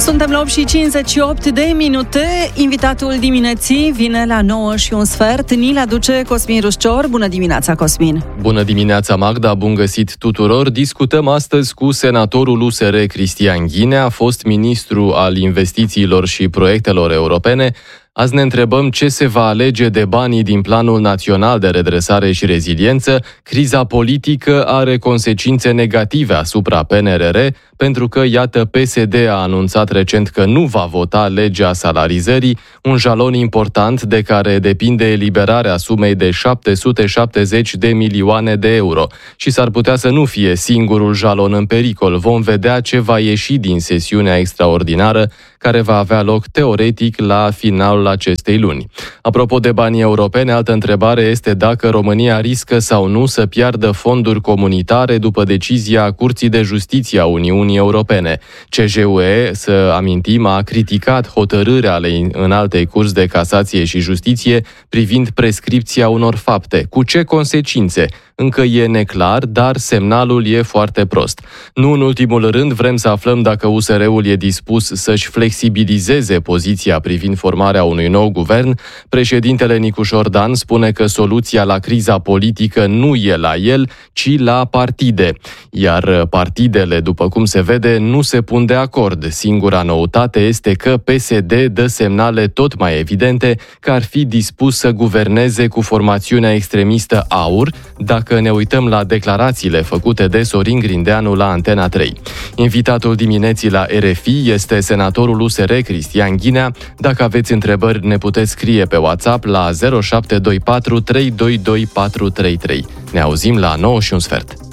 Suntem la 8:58 de minute. Invitatul dimineții vine la 9:15. Ni-l aduce Cosmin Ruscior. Bună dimineața, Cosmin! Bună dimineața, Magda! Bun găsit tuturor! Discutăm astăzi cu senatorul USR Cristian Ghinea, fost ministru al investițiilor și proiectelor europene. Azi ne întrebăm ce se va alege de banii din Planul Național de Redresare și Reziliență. Criza politică are consecințe negative asupra PNRR, pentru că, iată, PSD a anunțat recent că nu va vota legea salarizării, un jalon important de care depinde eliberarea sumei de 770 de milioane de euro. Și s-ar putea să nu fie singurul jalon în pericol. Vom vedea ce va ieși din sesiunea extraordinară care va avea loc teoretic la finalul acestei luni. Apropo de banii europeni, altă întrebare este dacă România riscă sau nu să piardă fonduri comunitare după decizia Curții de Justiție a Uniunii Europene. CJUE, să amintim, a criticat hotărârea ale Înaltei Curți de Casație și Justiție privind prescripția unor fapte. Cu ce consecințe? Încă e neclar, dar semnalul e foarte prost. Nu în ultimul rând, vrem să aflăm dacă USR-ul e dispus să-și flexibilizeze poziția privind formarea unui nou guvern. Președintele Nicușor Dan spune că soluția la criza politică nu e la el, ci la partide. Iar partidele, după cum se vede, nu se pun de acord. Singura noutate este că PSD dă semnale tot mai evidente că ar fi dispus să guverneze cu formațiunea extremistă AUR, dacă ne uităm la declarațiile făcute de Sorin Grindeanu la Antena 3. Invitatul dimineții la RFI este senatorul USR Cristian Ghinea. Dacă aveți întrebări, ne puteți scrie pe WhatsApp la 0724 322 433. Ne auzim la 9:15.